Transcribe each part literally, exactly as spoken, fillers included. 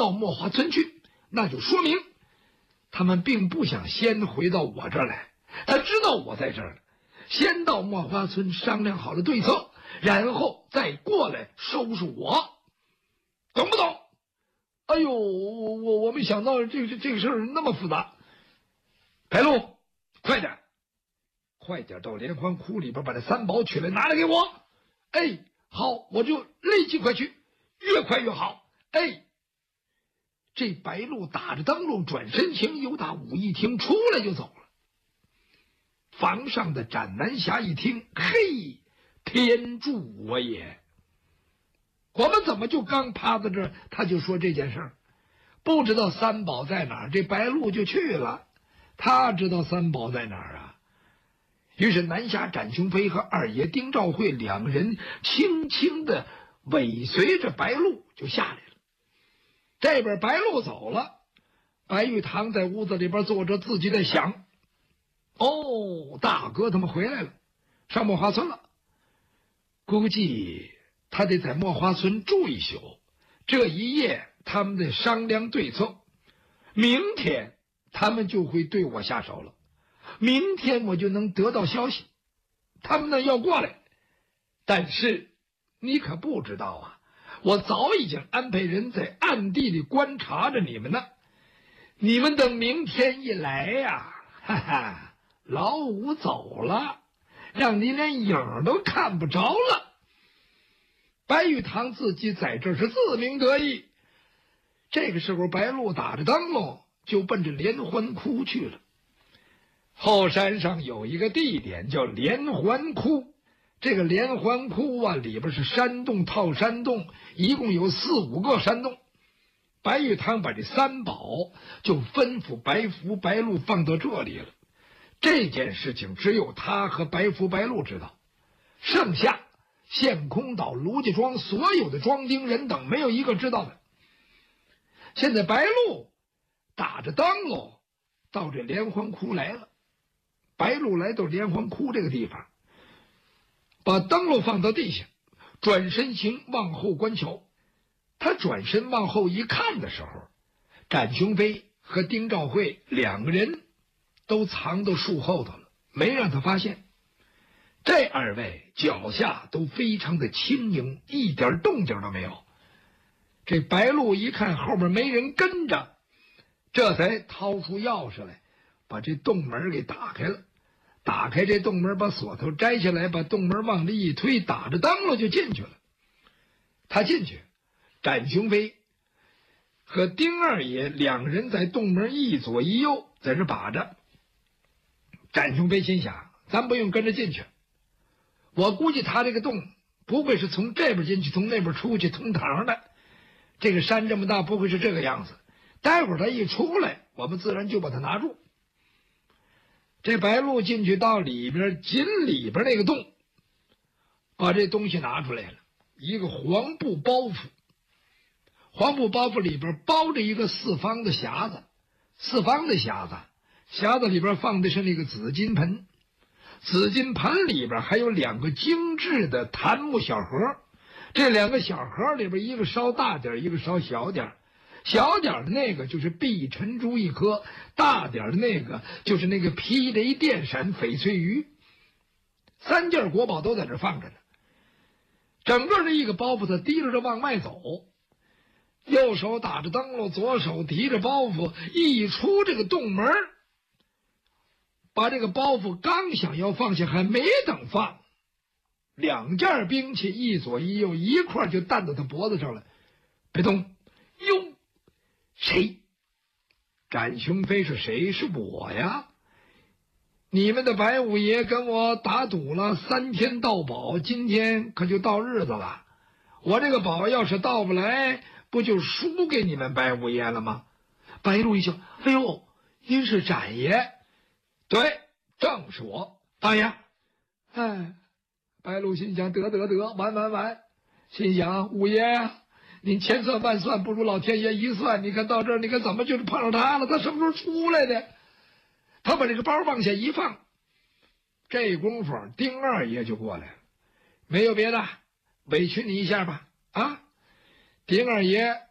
到墨花村去，那就说明他们并不想先回到我这儿来。他知道我在这儿了，先到墨花村商量好了对策，然后再过来收拾我，懂不懂？哎呦，我我我没想到这个这个事儿那么复杂。白鹿，快点，快点到连环窟里边把这三宝取来，拿来给我。哎，好，我就立即快去，越快越好。哎，这白鹿打着灯笼转身行，由打武义厅出来就走了。房上的斩南侠一听，嘿，天助我也！我们怎么就刚趴在这儿，他就说这件事儿，不知道三宝在哪儿，这白鹿就去了。他知道三宝在哪儿啊？于是南侠展雄飞和二爷丁兆会两个人轻轻的尾随着白鹿就下来了。这边白鹿走了，白玉堂在屋子里边坐着，自己在想：哦，大哥他们回来了，上墨花村了。估计他得在墨花村住一宿，这一夜他们得商量对策，明天他们就会对我下手了。明天我就能得到消息，他们呢要过来。但是你可不知道啊，我早已经安排人在暗地里观察着你们呢。你们等明天一来呀，哈哈，老五走了，让你连影都看不着了。白玉堂自己在这是自鸣得意。这个时候白鹿打着灯笼就奔着连环窟去了。后山上有一个地点叫连环窟，这个连环窟啊，里边是山洞套山洞，一共有四五个山洞。白玉堂把这三宝就吩咐白福白鹿放到这里了。这件事情只有他和白福白鹿知道，剩下陷空岛、卢家庄所有的庄丁人等没有一个知道的。现在白鹿打着灯笼到这连环窟来了。白鹿来到连环窟这个地方，把灯笼放到地下，转身行，往后观瞧。他转身往后一看的时候，展雄飞和丁兆会两个人都藏到树后头了，没让他发现。这二位脚下都非常的轻盈，一点动静都没有。这白鹿一看后面没人跟着，这才掏出钥匙来，把这洞门给打开了。打开这洞门，把锁头摘下来，把洞门往里一推，打着灯笼就进去了。他进去，展雄飞和丁二爷两个人在洞门一左一右在这把着。展雄飞心想，咱不用跟着进去，我估计他这个洞不会是从这边进去从那边出去通堂的，这个山这么大，不会是这个样子。待会儿他一出来，我们自然就把他拿住。这白鹿进去到里边紧里边那个洞，把这东西拿出来了，一个黄布包袱。黄布包袱里边包着一个四方的匣子，四方的匣子，匣子里边放的是那个紫金盆，紫金盆里边还有两个精致的檀木小盒，这两个小盒里边一个稍大点，一个稍小点。小点的那个就是碧晨珠一颗，大点的那个就是那个霹雷电闪翡翠鱼，三件国宝都在这放着呢。整个这一个包袱他提着着往外走，右手打着灯笼，左手提着包袱，一出这个洞门，把这个包袱刚想要放下，还没等放，两件兵器一左一右一块就弹到他脖子上了。别动！哟，谁？展雄飞是谁？是我呀！你们的白五爷跟我打赌了三天到宝，今天可就到日子了。我这个宝要是到不来，不就输给你们白五爷了吗？白鹿一笑，哎呦，您是展爷？对，正是我，大爷。哎，白鹿心想，得得得，完完完，心想五爷呀，您千算万算不如老天爷一算，你看到这儿，你看怎么就是碰上他了？他什么时候出来的？他把这个包往下一放，这功夫丁二爷就过来了。没有别的，委屈你一下吧。啊，丁二爷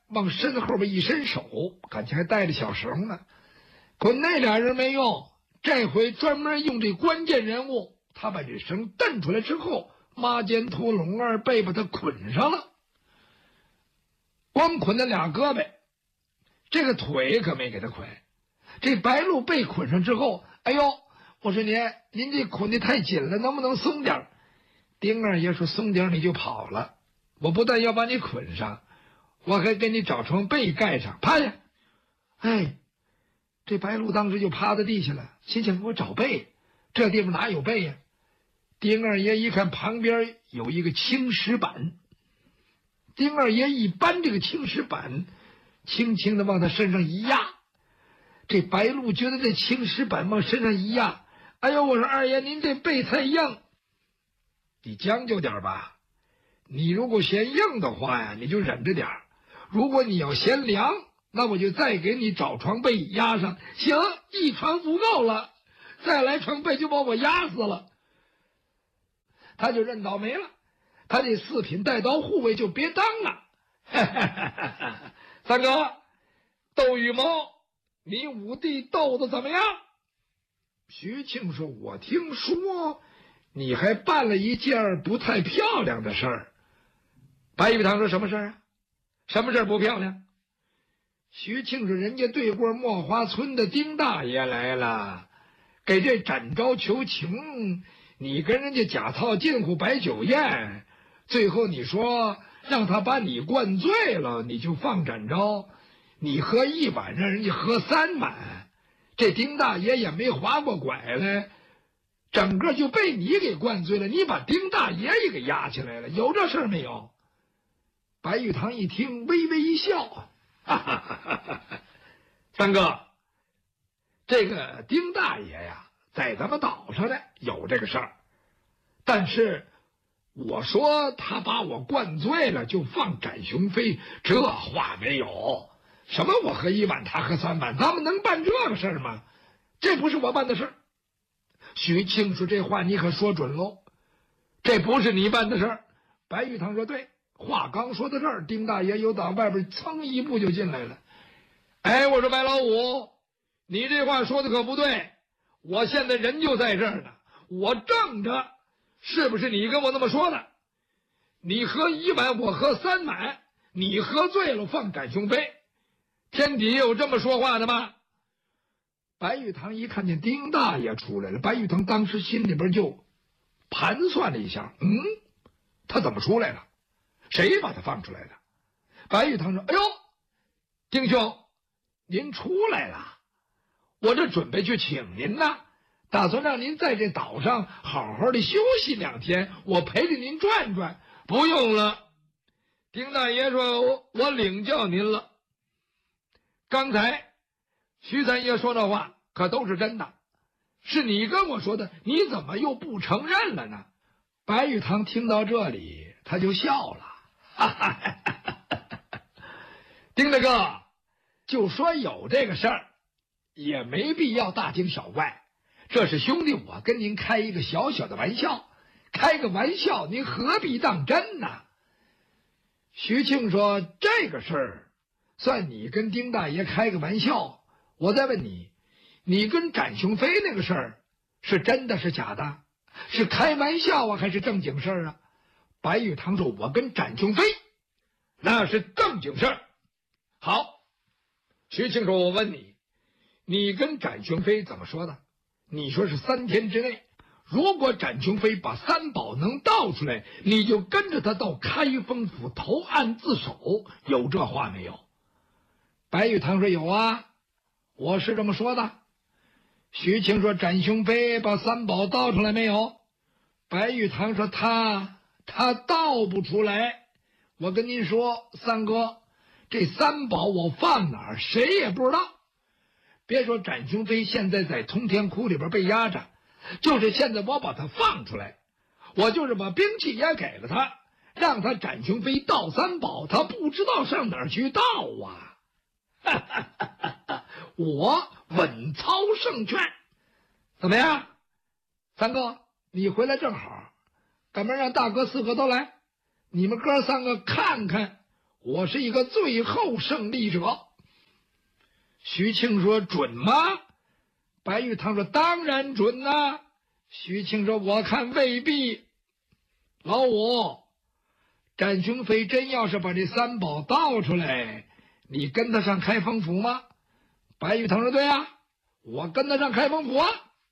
往身后边一伸手，感情还带着小绳呢。可那俩人没用，这回专门用这关键人物，他把这绳蹬出来之后，抹肩头龙二背把他捆上了，光捆那俩胳膊，这个腿可没给他捆。这白鹿被捆上之后，哎呦，我说您您这捆得太紧了，能不能松点？丁二爷说松点你就跑了，我不但要把你捆上，我还给你找床被盖上，趴下。哎，这白鹿当时就趴在地下了，心想我找被，这地方哪有被呀？丁二爷一看旁边有一个青石板，丁二爷一搬这个青石板，轻轻的往他身上一压。这白鹿觉得这青石板往身上一压，哎呦，我说二爷您这背太硬，你将就点吧。你如果嫌硬的话呀，你就忍着点；如果你要嫌凉，那我就再给你找床被压上。行，一床不够了，再来床被就把我压死了。他就认倒霉了，他这四品带刀护卫就别当了。三哥，斗羽毛，你五弟斗得怎么样？徐庆说：我听说你还办了一件不太漂亮的事儿。白玉堂说：什么事儿啊？什么事儿不漂亮？徐庆说：人家对过墨花村的丁大爷来了，给这展昭求情，你跟人家假操近乎摆酒宴，最后你说让他把你灌醉了，你就放展昭，你喝一晚让人家喝三晚，这丁大爷也没划过拐来，整个就被你给灌醉了，你把丁大爷也给压起来了，有这事儿没有？白玉堂一听微微一笑，哈哈哈哈哈哈，三哥，这个丁大爷呀在咱们岛上呢有这个事儿，但是我说他把我灌醉了就放展雄飞，这话没有。什么我喝一碗他喝三碗，咱们能办这个事儿吗？这不是我办的事儿。徐庆说：这话你可说准喽，这不是你办的事儿。白玉堂说：对。话刚说到这儿，丁大爷又到外边蹭一步就进来了。哎，我说白老五，你这话说的可不对，我现在人就在这儿呢，我正着，是不是你跟我那么说的？你喝一碗，我喝三碗，你喝醉了放展雄飞，天底有这么说话的吗？白玉堂一看见丁大爷出来了，白玉堂当时心里边就盘算了一下，嗯，他怎么出来了？谁把他放出来的？白玉堂说：哎呦，丁兄，您出来了，我这准备去请您呢，打算让您在这岛上好好的休息两天，我陪着您转转。不用了，丁大爷说：我我领教您了。刚才徐三爷说那话可都是真的，是你跟我说的，你怎么又不承认了呢？白玉堂听到这里他就笑了，哈哈哈哈哈！丁大哥，就说有这个事儿，也没必要大惊小怪。这是兄弟我跟您开一个小小的玩笑，开个玩笑，您何必当真呢？徐庆说：这个事儿，算你跟丁大爷开个玩笑。我再问你，你跟展雄飞那个事儿，是真的是假的？是开玩笑啊，还是正经事儿啊？白玉堂说：我跟展雄飞那是正经事儿。好，徐庆说：我问你，你跟展雄飞怎么说的？你说是三天之内，如果展雄飞把三宝能盗出来，你就跟着他到开封府投案自首，有这话没有？白玉堂说：有啊，我是这么说的。徐庆说：展雄飞把三宝盗出来没有？白玉堂说：他他盗不出来。我跟您说，三哥，这三宝我放哪儿谁也不知道。别说展雄飞现在在通天窟里边被压着，就是现在我把他放出来，我就是把兵器也给了他，让他展雄飞盗三宝，他不知道上哪儿去盗啊！哈哈哈哈，我稳操胜券，怎么样？三哥，你回来正好，赶明让大哥四哥都来，你们哥三个看看我是一个最后胜利者。徐庆说：准吗？白玉堂说：当然准呐、啊。徐庆说：我看未必。老五，展雄飞真要是把这三宝倒出来，你跟得上开封府吗？白玉堂说：对啊，我跟得上开封府啊。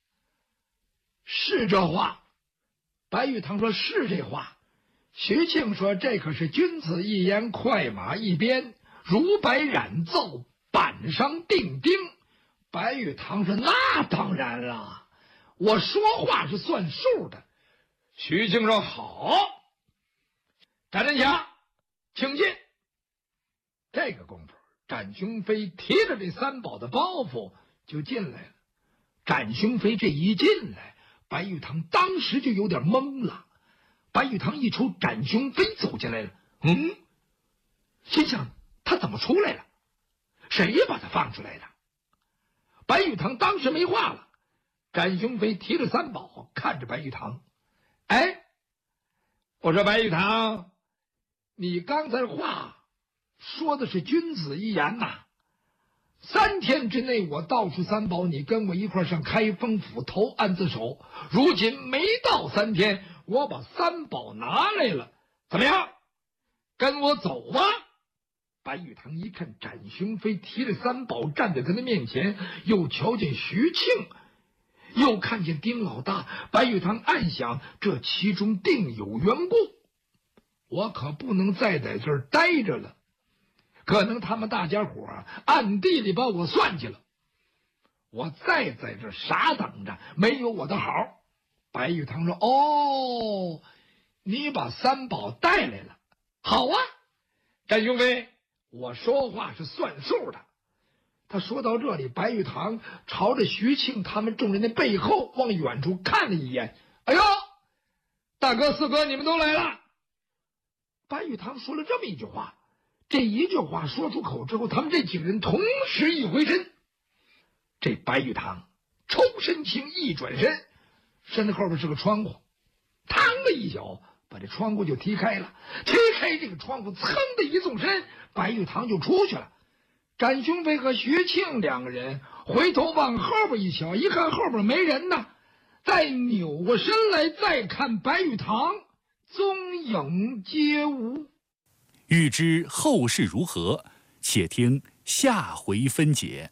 是这话。白玉堂说：是这话。徐庆说：这可是君子一言，快马一鞭，如白染奏，板上钉钉。白玉堂说：那当然了，我说话是算数的。徐庆说：好，展振强，请进。这个功夫，展雄飞提着这三宝的包袱就进来了。展雄飞这一进来，白玉堂当时就有点懵了。白玉堂一瞅展雄飞走进来了，嗯，心想他怎么出来了？谁把他放出来的？白玉堂当时没话了。展雄飞提着三宝看着白玉堂，哎，我说白玉堂，你刚才话说的是君子一言呐。三天之内我盗出三宝，你跟我一块上开封府投案自首。如今没到三天，我把三宝拿来了，怎么样？跟我走吧。白玉堂一看展雄飞提着三宝站在他的面前，又瞧见徐庆，又看见丁老大，白玉堂暗想，这其中定有缘故，我可不能再在这儿待着了。可能他们大家伙暗地里把我算计了，我再在这傻等着，没有我的好。白玉堂说：哦，你把三宝带来了，好啊，展雄飞，我说话是算数的。他说到这里，白玉堂朝着徐庆他们众人的背后往远处看了一眼，哎呦，大哥四哥你们都来了。白玉堂说了这么一句话，这一句话说出口之后，他们这几个人同时一回身。这白玉堂抽身轻，一转身，身后边是个窗户，嘡的一脚把这窗户就踢开了。踢开这个窗户，噌的一纵身，白玉堂就出去了。展雄飞和徐庆两个人回头往后边一瞧，一看后边没人呢，再扭过身来再看白玉堂，踪影皆无。 欲知后事如何，且听下回分解。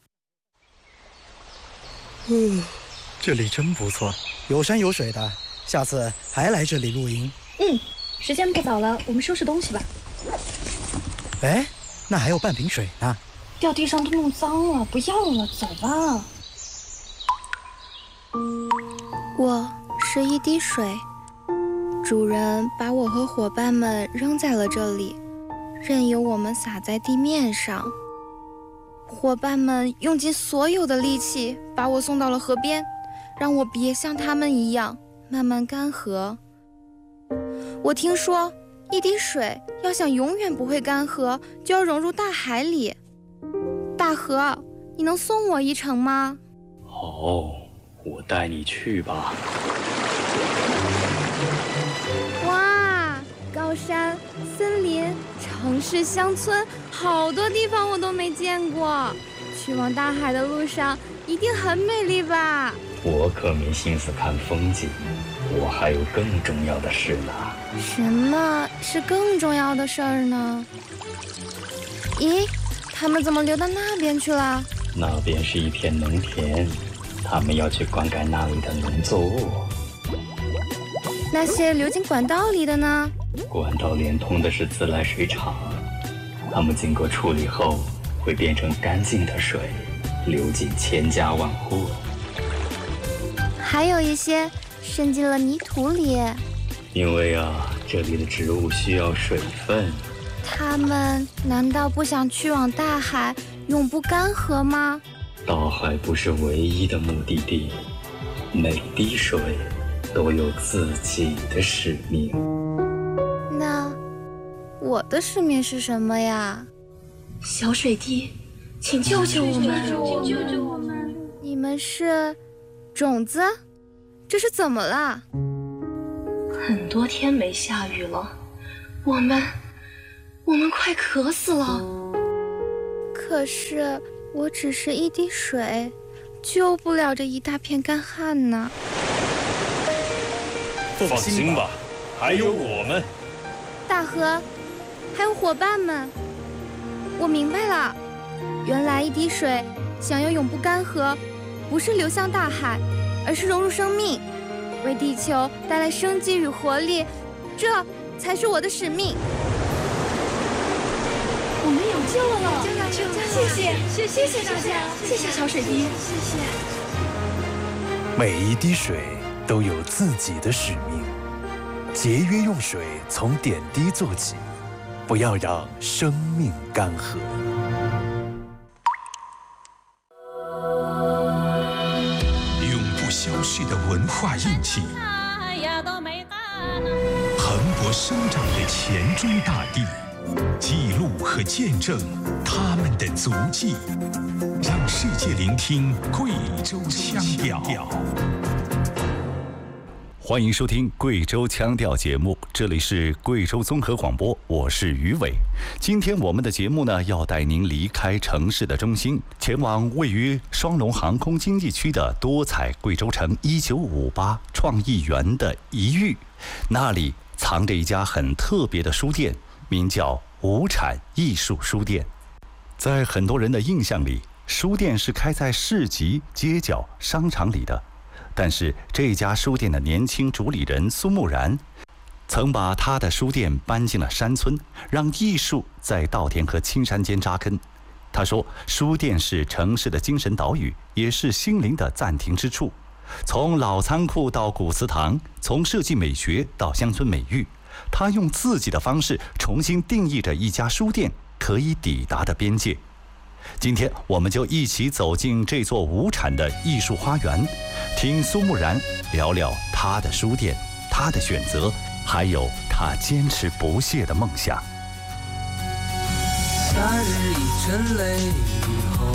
嗯，这里真不错，有山有水的，下次还来这里露营。 嗯，时间不早了，我们收拾东西吧。 哎，那还有半瓶水呢。 掉地上都弄脏了，不要了，走吧。 我是一滴水，主人把我和伙伴们扔在了这里，任由我们洒在地面上。伙伴们用尽所有的力气把我送到了河边，让我别像他们一样慢慢干涸。我听说一滴水要想永远不会干涸，就要融入大海里。大河，你能送我一程吗？ 好，我带你去吧。 哇，高山、森林、城市、乡村，好多地方我都没见过。去往大海的路上一定很美丽吧？ 我可没心思看风景，我还有更重要的事呢。 什么是更重要的事儿呢？咦，他们怎么流到那边去了？ 那边是一片农田，他们要去灌溉那里的农作物。 那些流进管道里的呢？ 管道连通的是自来水厂，它们经过处理后会变成干净的水，流进千家万户。 还有一些渗进了泥土里。 因为啊，这里的植物需要水分。 他们难道不想去往大海，永不干涸吗？ 大海不是唯一的目的地，每滴水都有自己的使命。 那我的使命是什么呀？ 小水滴，请救救我们！ 请救救我们！你们是种子？这是怎么了？ 很多天没下雨了，我们我们快渴死了。 可是我只是一滴水，救不了这一大片干旱呢。 放心吧，还有我们。 大河，还有伙伴们，我明白了，原来一滴水想要永不干涸，不是流向大海，而是融入生命，为地球带来生机与活力，这才是我的使命。 我们有救了！救了！救了！谢谢，谢谢大家，谢谢小水滴，谢谢。 每一滴水都有自己的使命，节约用水，从点滴做起，不要让生命干涸。 永不消逝的文化印记，蓬勃生长的黔中大地，记录和见证他们的足迹，让世界聆听贵州腔调。 欢迎收听贵州腔调节目，这里是贵州综合广播，我是于伟。今天我们的节目呢，要带您离开城市的中心，前往位于双龙航空经济区的多彩贵州城一九五八创意园的一隅，那里藏着一家很特别的书店，名叫无产艺术书店。在很多人的印象里，书店是开在市集、街角、商场里的。但是这家书店的年轻主理人苏木然，曾把他的书店搬进了山村，让艺术在稻田和青山间扎根。他说，书店是城市的精神岛屿，也是心灵的暂停之处。从老仓库到古祠堂，从设计美学到乡村美育，他用自己的方式重新定义着一家书店可以抵达的边界。今天我们就一起走进这座无产的艺术花园，听苏木然聊聊他的书店，他的选择，还有他坚持不懈的梦想。 夏日一阵雷雨后，